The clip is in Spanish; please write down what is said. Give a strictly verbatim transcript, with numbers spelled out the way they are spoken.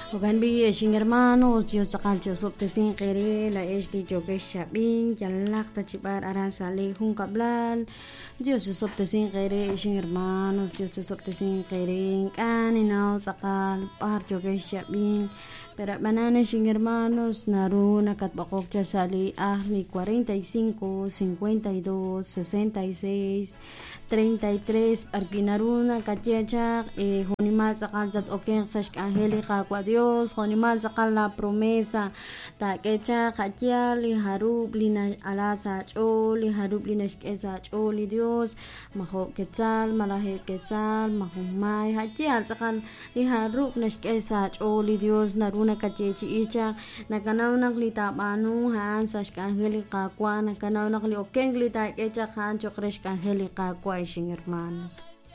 Ogan bi eshin hermanos, Dios takal Dios optesin kere la eshti joke shabin, yalak ta chibar arasale hun kablal. Dios optesin kere eshin hermanos, Dios optesin kere kaninaw takal par joke shabin. Pero banana eshin hermanos, naruna katbakok sali ah ni cuarenta y cinco, cincuenta y dos, sesenta y seis, treinta y tres, arginaruna katiachak, eh, honimal takal dat oken sash angelica kwa Dios, honimal takal la promesa, ta kecha katia li harub lina alasa cho, li harub lina shkesa cho li Dios, maho ketzal, malahe ketzal, mahumay, hatia takal li harub na shkesa cho li Dios, naruna katiechi icha, nakanaw naglita manu han sash angelica kwa, nakanaw nakli oken glita kecha han chokresh angelica kwa ishing hermanos.